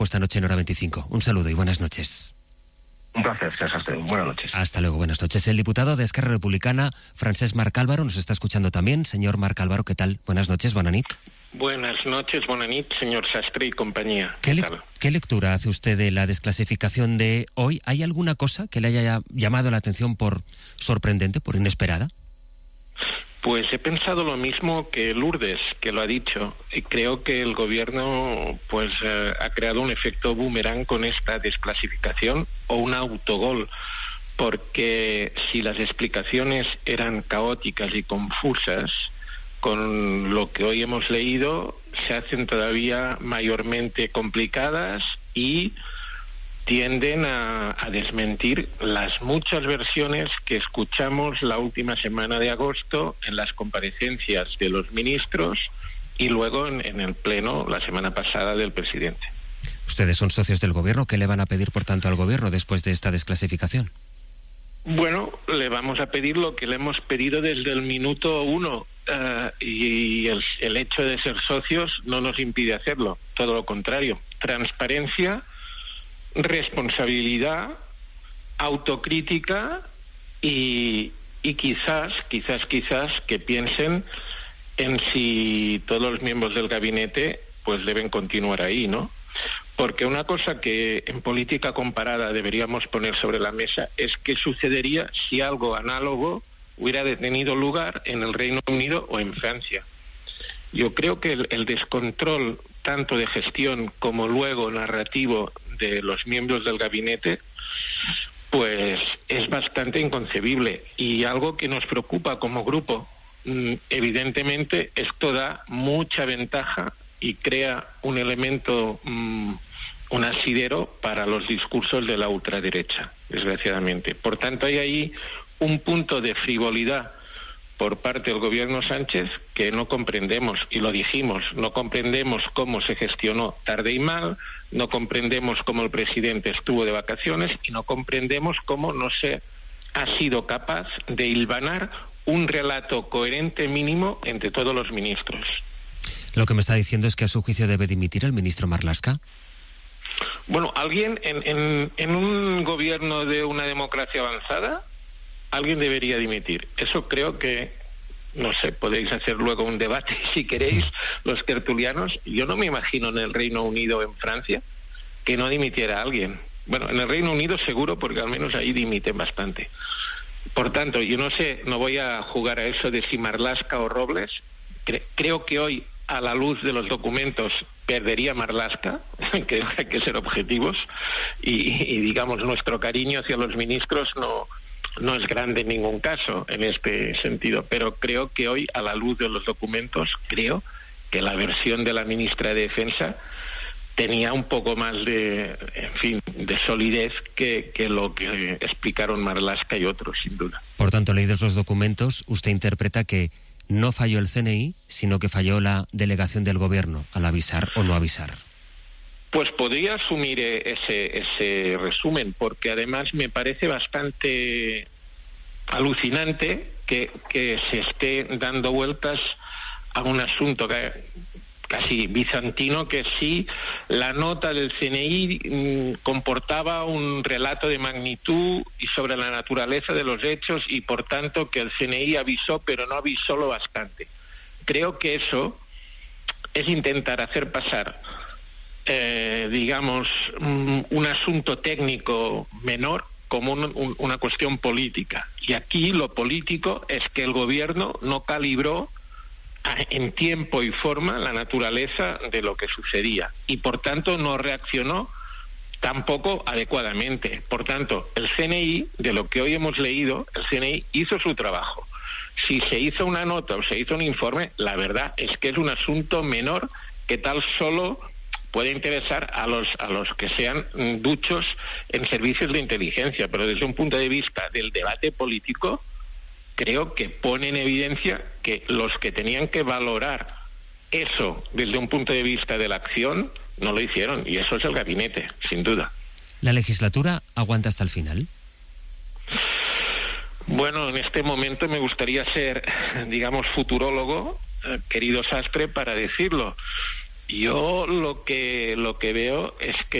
Esta noche en Hora 25. Un saludo y buenas noches. Un placer, Sastre. Buenas noches. Hasta luego, buenas noches. El diputado de Esquerra Republicana, Francesc Marc Álvaro, nos está escuchando también. Señor Marc Álvaro, ¿qué tal? Buenas noches, bona nit. Buenas noches, bona nit, señor Sastre y compañía. ¿Qué lectura hace usted de la desclasificación de hoy? ¿Hay alguna cosa que le haya llamado la atención por sorprendente, por inesperada? Pues he pensado lo mismo que Lourdes, que lo ha dicho. Y creo que el gobierno ha creado un efecto boomerang con esta desclasificación o un autogol, porque si las explicaciones eran caóticas y confusas, con lo que hoy hemos leído se hacen todavía mayormente complicadas y tienden a desmentir las muchas versiones que escuchamos la última semana de agosto en las comparecencias de los ministros y luego en el pleno la semana pasada del presidente. Ustedes son socios del gobierno. ¿Qué le van a pedir, por tanto, al gobierno después de esta desclasificación? Bueno, le vamos a pedir lo que le hemos pedido desde el minuto 1 y el hecho de ser socios no nos impide hacerlo, todo lo contrario. Transparencia, responsabilidad, autocrítica y quizás que piensen en si todos los miembros del gabinete pues deben continuar ahí, ¿no? Porque una cosa que en política comparada deberíamos poner sobre la mesa es qué sucedería si algo análogo hubiera tenido lugar en el Reino Unido o en Francia. Yo creo que el descontrol tanto de gestión como luego narrativo de los miembros del gabinete pues es bastante inconcebible y algo que nos preocupa como grupo. Evidentemente esto da mucha ventaja y crea un elemento, un asidero para los discursos de la ultraderecha, desgraciadamente. Por tanto, hay ahí un punto de frivolidad por parte del gobierno Sánchez que no comprendemos, y lo dijimos, no comprendemos cómo se gestionó tarde y mal, no comprendemos cómo el presidente estuvo de vacaciones y no comprendemos cómo no se ha sido capaz de hilvanar un relato coherente mínimo entre todos los ministros. Lo que me está diciendo es que a su juicio debe dimitir el ministro Marlaska. Bueno, alguien en un gobierno de una democracia avanzada, alguien debería dimitir. Eso creo que, no sé, podéis hacer luego un debate si queréis, los tertulianos. Yo no me imagino en el Reino Unido o en Francia que no dimitiera alguien. Bueno, en el Reino Unido seguro, porque al menos ahí dimiten bastante. Por tanto, yo no sé, no voy a jugar a eso de si Marlaska o Robles. Creo que hoy, a la luz de los documentos, perdería Marlaska. Creo que hay que ser objetivos y digamos, nuestro cariño hacia los ministros no es grande en ningún caso en este sentido, pero creo que hoy, a la luz de los documentos, creo que la versión de la ministra de Defensa tenía un poco más de solidez que lo que explicaron Marlaska y otros, sin duda. Por tanto, leídos los documentos, usted interpreta que no falló el CNI, sino que falló la delegación del gobierno al avisar o no avisar. Pues podría asumir ese resumen, porque además me parece bastante alucinante que se esté dando vueltas a un asunto casi bizantino, que sí, la nota del CNI comportaba un relato de magnitud y sobre la naturaleza de los hechos y por tanto que el CNI avisó, pero no avisó lo bastante. Creo que eso es intentar hacer pasar un asunto técnico menor como una cuestión política. Y aquí lo político es que el gobierno no calibró en tiempo y forma la naturaleza de lo que sucedía y por tanto no reaccionó tampoco adecuadamente. Por tanto, el CNI, de lo que hoy hemos leído, el CNI hizo su trabajo. Si se hizo una nota o se hizo un informe, la verdad es que es un asunto menor que tal solo puede interesar a los que sean duchos en servicios de inteligencia, pero desde un punto de vista del debate político, creo que pone en evidencia que los que tenían que valorar eso desde un punto de vista de la acción no lo hicieron, y eso es el gabinete, sin duda. ¿La legislatura aguanta hasta el final? Bueno, en este momento me gustaría ser, futurólogo, querido Sastre, para decirlo. Yo lo que veo es que